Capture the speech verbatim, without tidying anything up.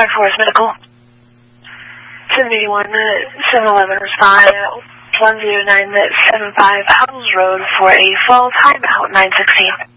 Park Forest Medical. seven eighty-one, seven eleven, respond at one zero nine seven five Howells Road for a full timeout, nine sixteen.